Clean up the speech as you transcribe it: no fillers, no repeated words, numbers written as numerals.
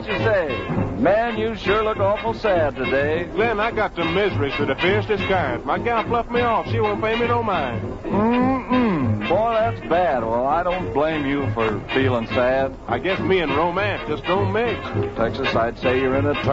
you say? Man, you sure look awful sad today. Glenn, I got the miseries to the fiercest kind. My gal fluffed me off. She won't pay me no mind. Boy, that's bad. Well, I don't blame you for feeling sad. I guess me and romance just don't mix. Texas, I'd say you're in a